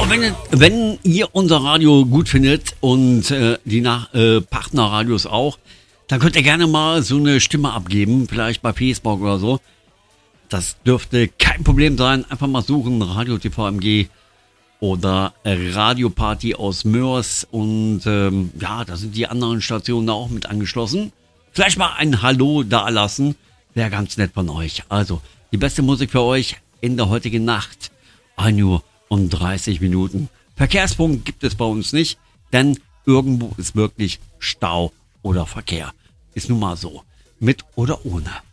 wenn ihr unser Radio gut findet und die Partnerradios auch, dann könnt ihr gerne mal so eine Stimme abgeben, vielleicht bei Facebook oder so. Das dürfte kein Problem sein. Einfach mal suchen, Radio TVMG oder Radioparty aus Mörs. Und ja, da sind die anderen Stationen auch mit angeschlossen. Vielleicht mal ein Hallo da lassen. Wäre ganz nett von euch. Also, die beste Musik für euch in der heutigen Nacht. 1 Uhr und 30 Minuten. Verkehrspunkt gibt es bei uns nicht, denn irgendwo ist wirklich Stau oder Verkehr. Ist nun mal so. Mit oder ohne.